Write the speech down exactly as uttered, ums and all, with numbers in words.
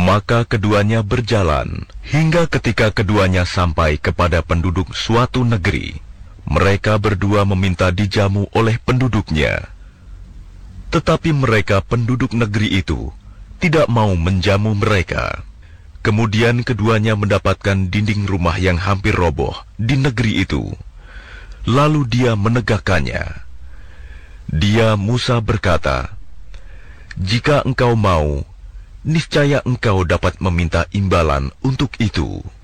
Maka keduanya berjalan, hingga ketika keduanya sampai kepada penduduk suatu negeri. Mereka berdua meminta dijamu oleh penduduknya. Tetapi mereka penduduk negeri itu tidak mau menjamu mereka. Kemudian keduanya mendapatkan dinding rumah yang hampir roboh di negeri itu. Lalu dia menegakkannya. Dia, Musa, berkata, "Jika engkau mau, niscaya engkau dapat meminta imbalan untuk itu."